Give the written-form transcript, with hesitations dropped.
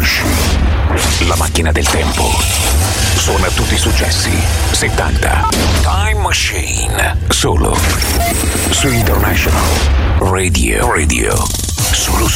Machine. La macchina del tempo. Suona tutti i successi 70. Time Machine. Solo su International Radio. Solo